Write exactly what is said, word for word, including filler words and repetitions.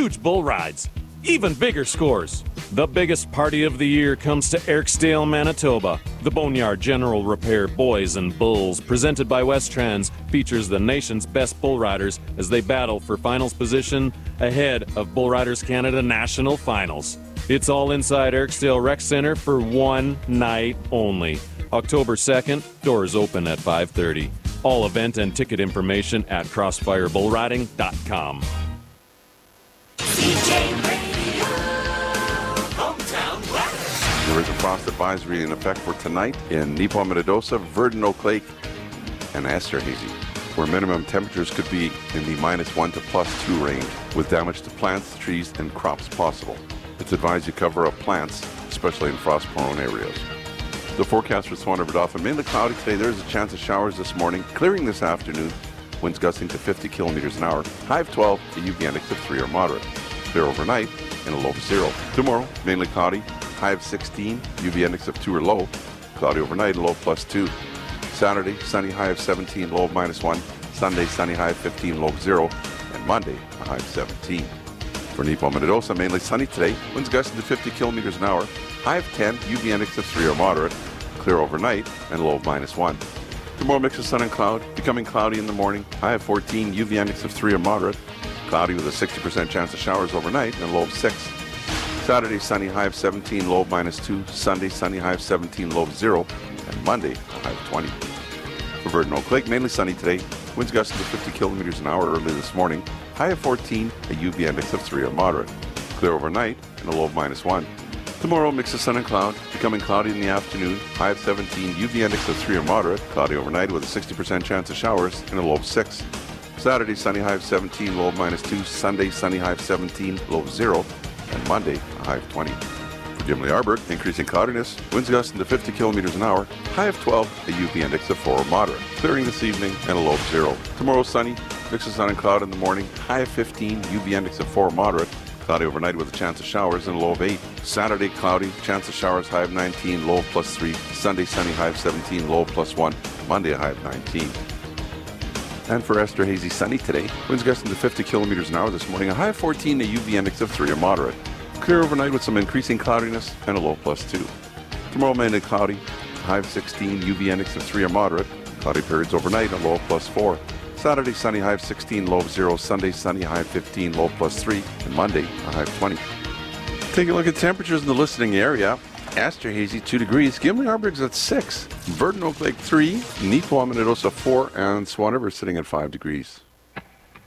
huge bull rides, even bigger scores. The biggest party of the year comes to Erksdale, Manitoba. The Boneyard General Repair Boys and Bulls, presented by Westrans, features the nation's best bull riders as they battle for finals position ahead of Bull Riders Canada National Finals. It's all inside Erksdale Rec Center for one night only. October second, doors open at five thirty. All event and ticket information at crossfire bull riding dot com. C J Radio, Hometown West. There is a frost advisory in effect for tonight in Neepawa, Minnedosa, Verdun, Oak Lake, and Esterhazy, where minimum temperatures could be in the minus one to plus two range, with damage to plants, trees, and crops possible. It's advised you cover up plants, especially in frost-prone areas. The forecast for Swan River Dauphin, mainly cloudy today. There is a chance of showers this morning, clearing this afternoon. Winds gusting to fifty kilometers an hour. High of twelve, a U V index of three or moderate. Clear overnight and a low of zero. Tomorrow, mainly cloudy. High of sixteen, U V index of two or low. Cloudy overnight, low plus two. Saturday, sunny, high of seventeen, low of minus one. Sunday, sunny, high of fifteen, low of zero. And Monday, a high of seventeen. For Neepawa, Minnedosa, mainly sunny today. Winds gusting to fifty kilometers an hour. High of ten, U V index of three or moderate. Clear overnight and low of minus one. Tomorrow, mix of sun and cloud, becoming cloudy in the morning. High of fourteen, U V index of three or moderate. Cloudy with a sixty percent chance of showers overnight and low of six. Saturday, sunny, high of seventeen, low of minus two. Sunday, sunny, high of seventeen, low of zero. And Monday, a high of twenty. For Verdun, Oak Lake, mainly sunny today. Winds gusting to fifty kilometers an hour early this morning. High of fourteen, a U V index of three or moderate. Clear overnight and a low of minus one. Tomorrow, mix of sun and cloud, becoming cloudy in the afternoon. High of seventeen, U V index of three or moderate. Cloudy overnight with a sixty percent chance of showers and a low of six. Saturday, sunny, high of seventeen, low of minus two. Sunday, sunny, high of seventeen, low of zero. And Monday, a high of twenty. For Gimli Arborg, increasing cloudiness. Winds gusting to fifty kilometers an hour. High of twelve, a U V index of four or moderate. Clearing this evening and a low of zero. Tomorrow, sunny, mix of sun and cloud in the morning. High of fifteen, U V index of four or moderate. Cloudy overnight with a chance of showers and a low of eight. Saturday, cloudy, chance of showers, high of nineteen, low of plus three. Sunday, sunny, high of seventeen, low of plus one. Monday, a high of nineteen. And for Esterhazy, sunny today. Winds gusting to fifty kilometers an hour this morning. A high of fourteen, a U V index of three or moderate. Clear overnight with some increasing cloudiness and a low plus two. Tomorrow, mainly cloudy. High of sixteen, U V index of three or moderate. Cloudy periods overnight, a low of plus four. Saturday, sunny, high of sixteen, low of zero. Sunday, sunny, high of fifteen, low of plus three. And Monday, a high of twenty. Take a look at temperatures in the listening area. Esterhazy, two degrees. Gimli Arborg's at six. Verdun, Oak Lake, three. Neepawa, Minnedosa, four. And Swan River sitting at five degrees.